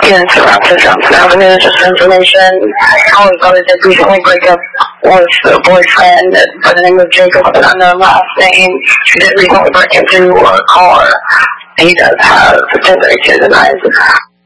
get into Johnson Avenue, just for information. All his brothers did recently break up with a boyfriend by the name of Jacob, with an unknown last name. She did recently break into a car. He does have 10 kids and 9.